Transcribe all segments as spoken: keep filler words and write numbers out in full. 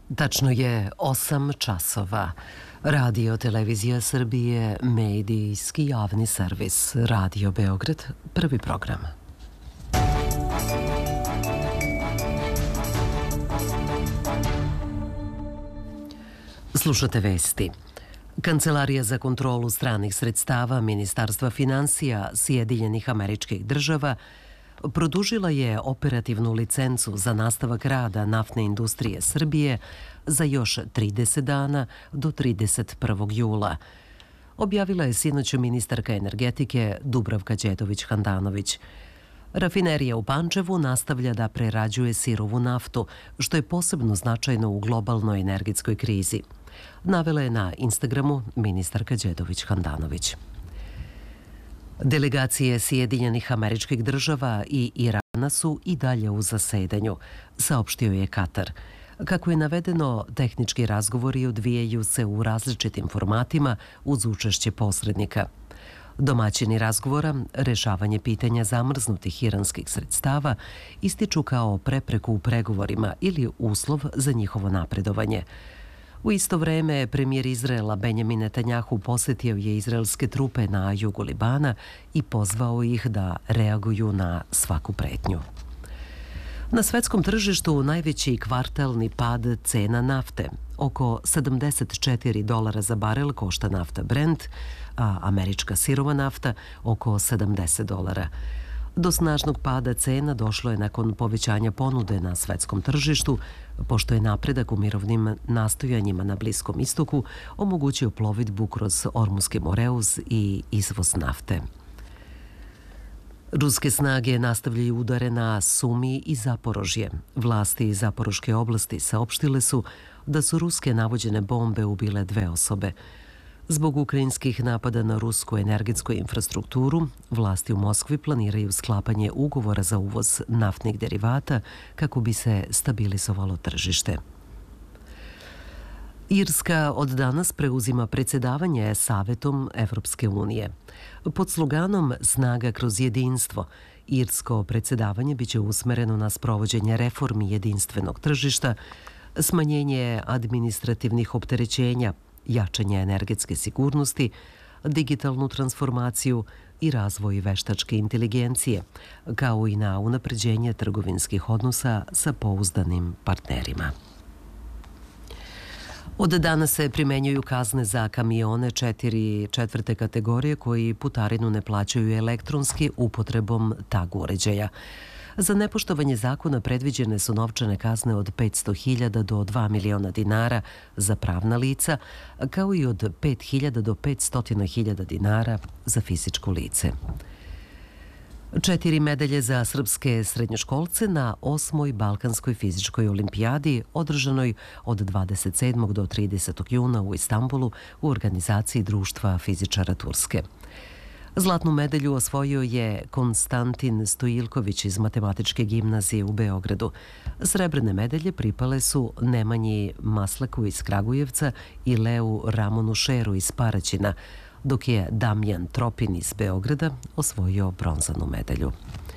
Tačno je osam časova. Radio Televizija Srbije, medijski javni servis, Radio Beograd, prvi program. Slušate vesti. Kancelarija za kontrolu stranih sredstava Ministarstva finansija Sjedinjenih Američkih Država produžila je operativnu licencu za nastavak rada naftne industrije Srbije za još trideset dana do trideset prvog jula. Objavila je sinoć ministarka energetike Dubravka Đedović-Handanović. Rafinerija u Pančevu nastavlja da prerađuje sirovu naftu, što je posebno značajno u globalnoj energetskoj krizi. Navela je na Instagramu ministarka Đedović-Handanović. Delegacije Sjedinjenih Američkih Država i Irana su i dalje u zasedanju, saopštio je Katar. Kako je navedeno, tehnički razgovori odvijaju se u različitim formatima uz učešće posrednika. Domaćini razgovora, rešavanje pitanja zamrznutih iranskih sredstava, ističu kao prepreku u pregovorima ili uslov za njihovo napredovanje. U isto vreme, premijer Izraela Benjamin Netanjahu posetio je izraelske trupe na jugu Libana i pozvao ih da reaguju na svaku pretnju. Na svetskom tržištu najveći kvartalni pad cena nafte. Oko sedamdeset četiri dolara za barel košta nafta Brent, a američka sirova nafta oko sedamdeset dolara. Do snažnog pada cena došlo je nakon povećanja ponude na svetskom tržištu, pošto je napredak u mirovnim nastojanjima na Bliskom istoku omogućio plovidbu kroz Ormuski Moreuz i izvoz nafte. Ruske snage nastavljaju udare na Sumi i Zaporožje. Vlasti iz Zaporoške oblasti saopštile su da su ruske navođene bombe ubile dve osobe. Zbog ukrajinskih napada na rusku energetsku infrastrukturu, vlasti u Moskvi planiraju sklapanje ugovora za uvoz naftnih derivata kako bi se stabilizovalo tržište. Irska od danas preuzima predsjedavanje Savetom Evropske unije. Pod sloganom Snaga kroz jedinstvo, irsko predsjedavanje biće usmereno na sprovođenje reformi jedinstvenog tržišta, smanjenje administrativnih opterećenja, jačanje energetske sigurnosti, digitalnu transformaciju i razvoj veštačke inteligencije, kao i na unapređenje trgovinskih odnosa sa pouzdanim partnerima. Od danas se primenjuju kazne za kamione četiri četvrte kategorije koji putarinu ne plaćaju elektronski upotrebom tag uređaja. Za nepoštovanje zakona predviđene su novčane kazne od petsto hiljada do dva miliona dinara za pravna lica, kao i od pet hiljada do petsto hiljada dinara za fizičko lice. Četiri medalje za srpske srednjoškolce na osmoj Balkanskoj fizičkoj olimpijadi održanoj od dvadeset sedmog do tridesetog juna u Istanbulu u organizaciji Društva fizičara Turske. Zlatnu medalju osvojio je Konstantin Stojilković iz Matematičke gimnazije u Beogradu. Srebrne medalje pripale su Nemanji Maslaku iz Kragujevca i Leu Ramonu Šeru iz Paraćina, dok je Damjan Tropin iz Beograda osvojio bronzanu medalju.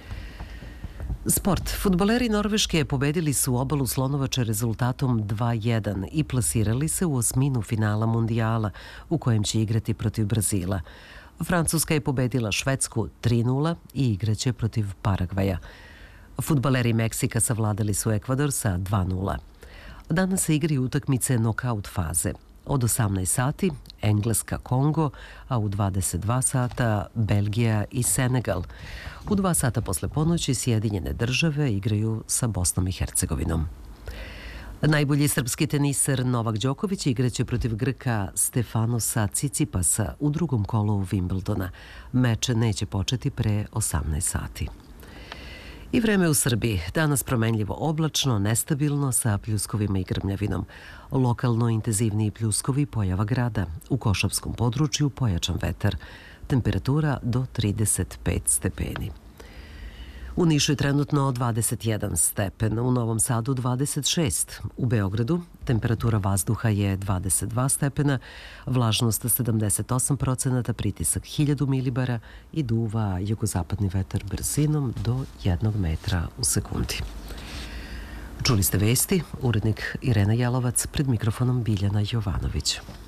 Sport. Fudbaleri Norveške pobedili su obalu Slonovače rezultatom dva jedan i plasirali se u osminu finala mundijala u kojem će igrati protiv Brazila. Francuska je pobedila Švedsku tri nula i igraće protiv Paragvaja. Fudbaleri Meksika savladali su Ekvador sa dva nula. Danas se igraju utakmice nokaut faze. Od osamnaest sati Engleska Kongo, a u dvadeset dva sata Belgija i Senegal. U dva sata posle ponoći Sjedinjene države igraju sa Bosnom i Hercegovinom. Najbolji srpski teniser Novak Đoković igraće protiv Grka Stefanosa Cicipasa u drugom kolu Wimbledona. Meč neće početi pre osamnaest sati. I vreme u Srbiji. Danas promenljivo oblačno, nestabilno sa pljuskovima i grmljavinom. Lokalno intenzivniji pljuskovi pojava grada. U Košavskom području pojačan vetar. Temperatura do trideset pet stepeni. U Nišu je trenutno dvadeset jedan stepen, u Novom Sadu dvadeset šest, u Beogradu temperatura vazduha je dvadeset dva stepena, vlažnost sedamdeset osam procenata, pritisak hiljadu milibara i duva jugozapadni vetar brzinom do jednog metra u sekundi. Čuli ste vesti, urednik Irena Jelovac, pred mikrofonom Biljana Jovanović.